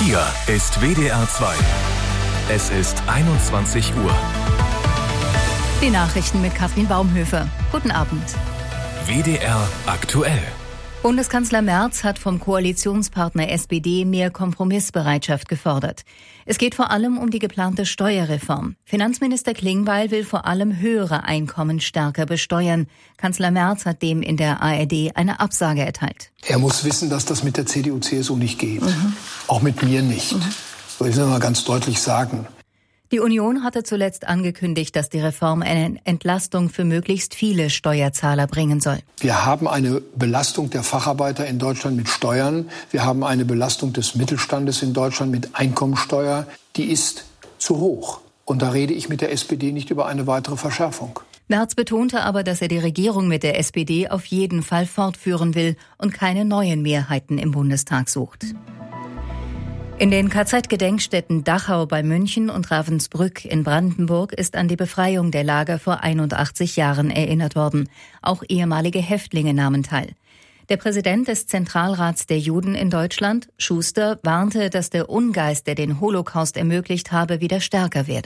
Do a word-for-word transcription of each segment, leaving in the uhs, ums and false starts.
Hier ist W D R zwei. Es ist einundzwanzig Uhr. Die Nachrichten mit Kathrin Baumhöfer. Guten Abend. W D R aktuell. Bundeskanzler Merz hat vom Koalitionspartner S P D mehr Kompromissbereitschaft gefordert. Es geht vor allem um die geplante Steuerreform. Finanzminister Klingbeil will vor allem höhere Einkommen stärker besteuern. Kanzler Merz hat dem in der A R D eine Absage erteilt. Er muss wissen, dass das mit der C D U C S U nicht geht. Mhm. Auch mit mir nicht. Mhm. So, ich will mal ganz deutlich sagen. Die Union hatte zuletzt angekündigt, dass die Reform eine Entlastung für möglichst viele Steuerzahler bringen soll. Wir haben eine Belastung der Facharbeiter in Deutschland mit Steuern. Wir haben eine Belastung des Mittelstandes in Deutschland mit Einkommensteuer. Die ist zu hoch. Und da rede ich mit der S P D nicht über eine weitere Verschärfung. Merz betonte aber, dass er die Regierung mit der S P D auf jeden Fall fortführen will und keine neuen Mehrheiten im Bundestag sucht. In den K Z-Gedenkstätten Dachau bei München und Ravensbrück in Brandenburg ist an die Befreiung der Lager vor einundachtzig Jahren erinnert worden. Auch ehemalige Häftlinge nahmen teil. Der Präsident des Zentralrats der Juden in Deutschland, Schuster, warnte, dass der Ungeist, der den Holocaust ermöglicht habe, wieder stärker werde.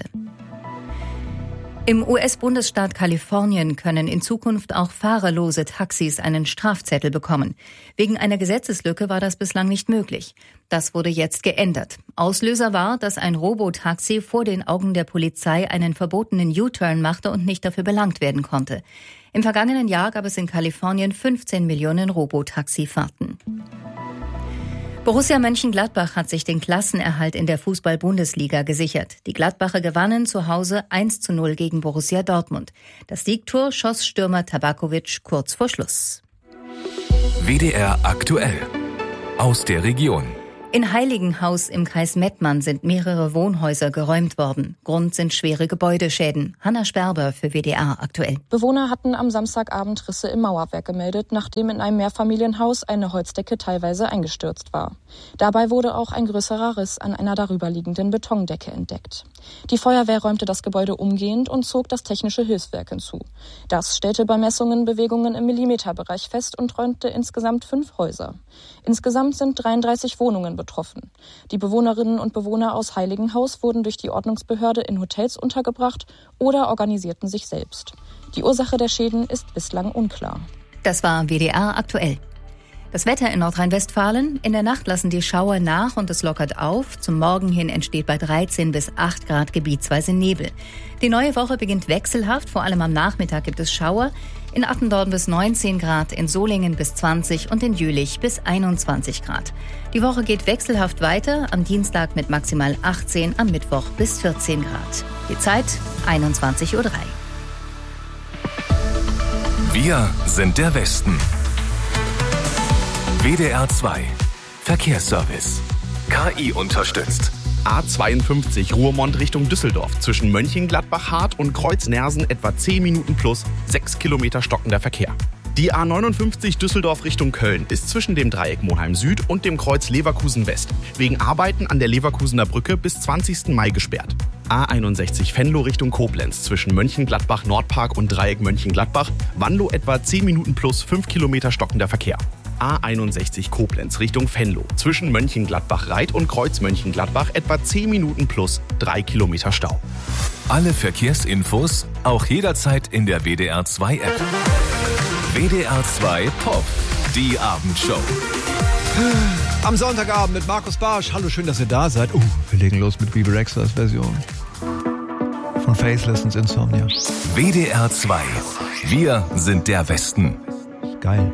Im U S-Bundesstaat Kalifornien können in Zukunft auch fahrerlose Taxis einen Strafzettel bekommen. Wegen einer Gesetzeslücke war das bislang nicht möglich. Das wurde jetzt geändert. Auslöser war, dass ein Robotaxi vor den Augen der Polizei einen verbotenen U-Turn machte und nicht dafür belangt werden konnte. Im vergangenen Jahr gab es in Kalifornien fünfzehn Millionen Robotaxifahrten. Borussia Mönchengladbach hat sich den Klassenerhalt in der Fußball-Bundesliga gesichert. Die Gladbacher gewannen zu Hause eins zu null gegen Borussia Dortmund. Das Siegtor schoss Stürmer Tabakovic kurz vor Schluss. W D R aktuell. Aus der Region. In Heiligenhaus im Kreis Mettmann sind mehrere Wohnhäuser geräumt worden. Grund sind schwere Gebäudeschäden. Hanna Sperber für W D R aktuell. Bewohner hatten am Samstagabend Risse im Mauerwerk gemeldet, nachdem in einem Mehrfamilienhaus eine Holzdecke teilweise eingestürzt war. Dabei wurde auch ein größerer Riss an einer darüberliegenden Betondecke entdeckt. Die Feuerwehr räumte das Gebäude umgehend und zog das technische Hilfswerk hinzu. Das stellte bei Messungen Bewegungen im Millimeterbereich fest und räumte insgesamt fünf Häuser. Insgesamt sind dreiunddreißig Wohnungen betroffen. Die Bewohnerinnen und Bewohner aus Heiligenhaus wurden durch die Ordnungsbehörde in Hotels untergebracht oder organisierten sich selbst. Die Ursache der Schäden ist bislang unklar. Das war W D R aktuell. Das Wetter in Nordrhein-Westfalen. In der Nacht lassen die Schauer nach und es lockert auf. Zum Morgen hin entsteht bei dreizehn bis acht Grad gebietsweise Nebel. Die neue Woche beginnt wechselhaft. Vor allem am Nachmittag gibt es Schauer. In Attendorn bis neunzehn Grad, in Solingen bis zwanzig und in Jülich bis einundzwanzig Grad. Die Woche geht wechselhaft weiter. Am Dienstag mit maximal achtzehn, am Mittwoch bis vierzehn Grad. Die Zeit einundzwanzig Uhr drei. Wir sind der Westen. W D R zwei. Verkehrsservice. K I unterstützt. A zweiundfünfzig Ruhrmond Richtung Düsseldorf. Zwischen Mönchengladbach-Hart und Kreuz-Nersen etwa zehn Minuten plus sechs Kilometer stockender Verkehr. Die A neunundfünfzig Düsseldorf Richtung Köln ist zwischen dem Dreieck Monheim Süd und dem Kreuz Leverkusen West wegen Arbeiten an der Leverkusener Brücke bis zwanzigsten Mai gesperrt. A einundsechzig Venlo Richtung Koblenz zwischen Mönchengladbach Nordpark und Dreieck Mönchengladbach. Wanlo etwa zehn Minuten plus fünf Kilometer stockender Verkehr. A einundsechzig Koblenz Richtung Venlo zwischen Mönchengladbach-Reit und Kreuz Mönchengladbach etwa zehn Minuten plus drei Kilometer Stau. Alle Verkehrsinfos auch jederzeit in der W D R zwei App. W D R zwei Pop, die Abendshow. Am Sonntagabend mit Markus Barsch. Hallo, schön, dass ihr da seid. Uh, wir legen los mit Bebe Rexhas Version von Faceless ins Insomnia. W D R zwei. Wir sind der Westen. Geil.